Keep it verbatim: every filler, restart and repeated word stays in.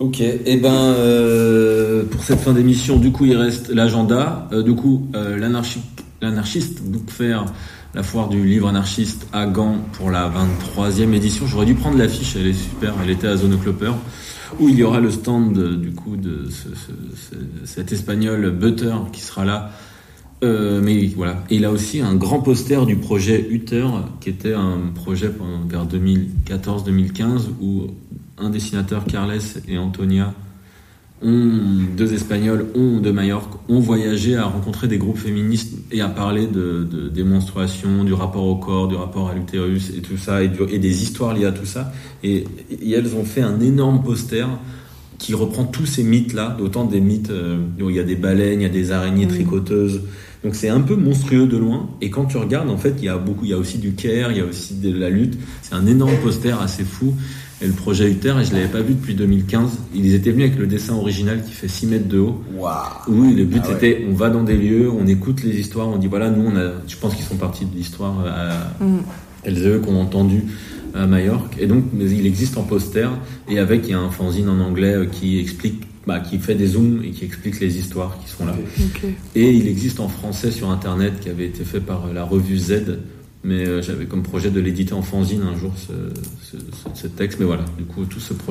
Ok, et eh ben euh, pour cette fin d'émission, du coup il reste l'agenda, euh, du coup euh, l'anarchi- l'anarchiste Book Fair, la foire du livre anarchiste à Gand pour la vingt-troisième édition. J'aurais dû prendre l'affiche, elle est super, elle était à Zone Clopper, où il y aura le stand de, du coup de ce, ce, ce, cet espagnol Butter qui sera là. Euh, mais voilà, et il a aussi un grand poster du projet Uther, qui était un projet pendant, vers deux mille quatorze deux mille quinze, où un dessinateur, Carles et Antonia, ont, deux Espagnols, ont, de Majorque, ont voyagé à rencontrer des groupes féministes et à parler de, de, des menstruations, du rapport au corps, du rapport à l'utérus et tout ça, et, du, et des histoires liées à tout ça. Et, et elles ont fait un énorme poster qui reprend tous ces mythes-là, autant des mythes euh, où il y a des baleines, il y a des araignées tricoteuses. Donc c'est un peu monstrueux de loin. Et quand tu regardes, en fait, il y a beaucoup, il y a aussi du care, il y a aussi de la lutte. C'est un énorme poster assez fou. Et le projet Uther, et je l'avais pas vu depuis deux mille quinze. Ils étaient venus avec le dessin original qui fait six mètres de haut. Waouh. Oui, le but ah ouais. c'était, on va dans des lieux, on écoute les histoires, on dit voilà, nous on a, je pense qu'ils sont partis de l'histoire à mm. Elles et eux qu'on a entendu à Majorque. Et donc, mais il existe en poster, et avec, il y a un fanzine en anglais qui explique, bah, qui fait des zooms et qui explique les histoires qui sont là. Okay. Et il existe en français sur internet, qui avait été fait par la revue Z, mais euh, j'avais comme projet de l'éditer en fanzine un jour, ce, ce, ce texte. Mais voilà, du coup, tout ce projet